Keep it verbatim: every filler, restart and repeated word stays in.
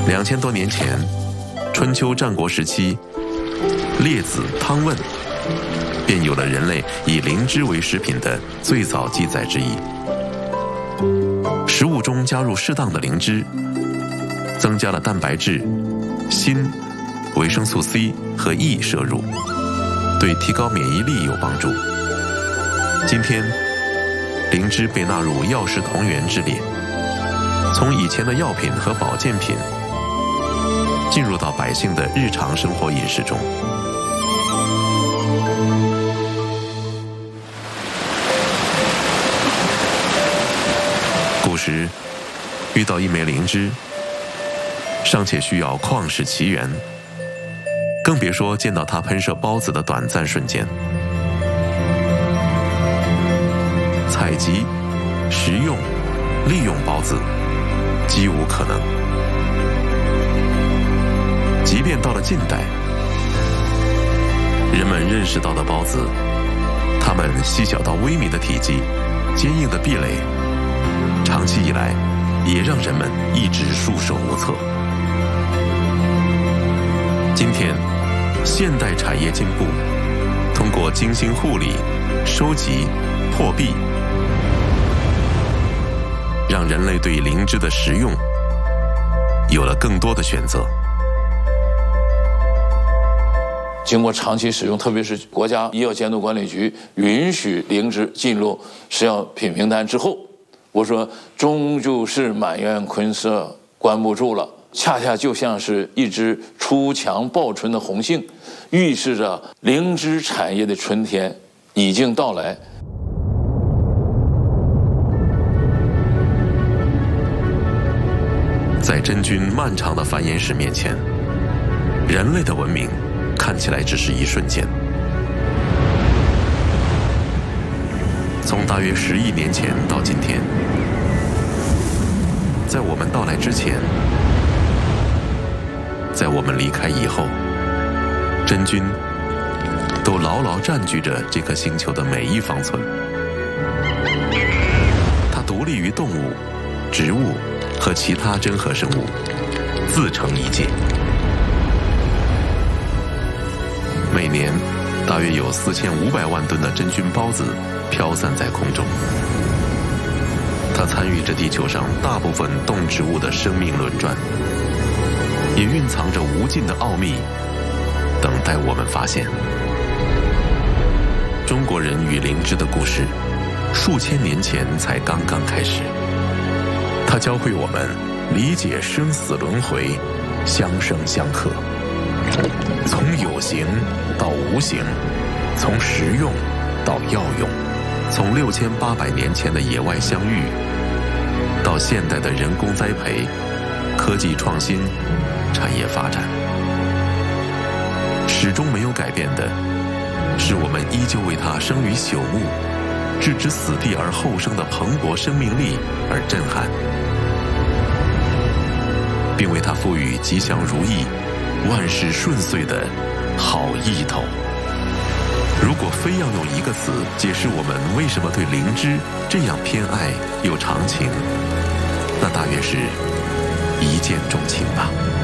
两千多年前，春秋战国时期，列子、汤问便有了人类以灵芝为食品的最早记载之一。食物中加入适当的灵芝，增加了蛋白质、锌、维生素 C 和 E 摄入，对提高免疫力有帮助。今天，灵芝被纳入药食同源之列，从以前的药品和保健品，进入到百姓的日常生活饮食中。古时遇到一枚灵芝，尚且需要旷世奇缘，更别说见到它喷射孢子的短暂瞬间。采集、食用、利用孢子，几无可能。即便到了近代，人们认识到的孢子，它们细小到微米的体积，坚硬的壁垒，长期以来也让人们一直束手无策。今天，现代产业进步，通过精心护理、收集、破壁，让人类对灵芝的食用有了更多的选择。 经过长期使用，特别是国家医药监督管理局允许灵芝进入食药品名单之后，我说终究是满园春色关不住了，恰恰就像是一只出墙报春的红杏，预示着灵芝产业的春天已经到来。 在真菌漫长的繁衍史面前，人类的文明看起来只是一瞬间。从大约十亿年前到今天，在我们到来之前，在我们离开以后，真菌都牢牢占据着这颗星球的每一方寸。它独立于动物、植物和其他真核生物，自成一界。每年大约有四千五百万吨的真菌孢子飘散在空中，它参与着地球上大部分动植物的生命轮转，也蕴藏着无尽的奥秘，等待我们发现。中国人与灵芝的故事，数千年前才刚刚开始。它教会我们理解生死轮回，相生相克，从有形到无形，从实用到药用，从六千八百年前的野外相遇，到现代的人工栽培、科技创新、产业发展。始终没有改变的，是我们依旧为它生于朽木、置之死地而后生的蓬勃生命力而震撼，并为它赋予吉祥如意、万事顺遂的好意头。如果非要用一个词解释我们为什么对灵芝这样偏爱又长情，那大约是一见钟情吧。